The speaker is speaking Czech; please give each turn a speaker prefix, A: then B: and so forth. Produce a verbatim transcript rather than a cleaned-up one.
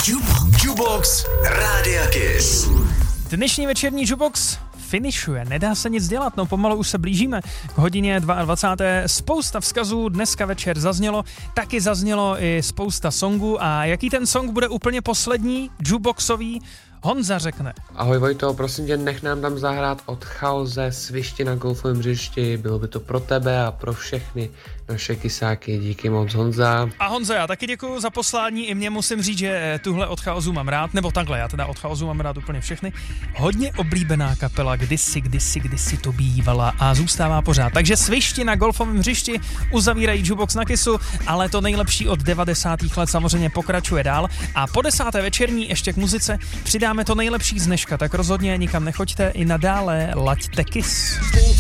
A: Jukebox, Jukebox Rádia Kiss.
B: Dnešní večerní Jukebox finišuje, nedá se nic dělat, no pomalu už se blížíme k hodině dvacáté druhé Spousta vzkazů dneska večer zaznělo, taky zaznělo i spousta songů a jaký ten song bude úplně poslední, jukeboxový, Honza řekne.
C: Ahoj Vojto, prosím tě, nech nám tam zahrát od Chaoze Svišti na golfovém hřišti, bylo by to pro tebe a pro všechny naše kysáky, díky moc Honza.
B: A Honzo, já taky děkuju za poslání, i mě musím říct, že tuhle od Chaosu mám rád, nebo takhle, já teda od Chaosu mám rád úplně všechny. Hodně oblíbená kapela, kdysi, kdysi, kdysi to bývala a zůstává pořád. Takže Svišti na golfovém hřišti uzavírají Jukebox na Kissu, ale to nejlepší od devadesátých let samozřejmě pokračuje dál a po desáté večerní ještě k muzice přidáme to nejlepší z dneška, tak rozhodně nikam nechoďte, i nadále laďte Kiss.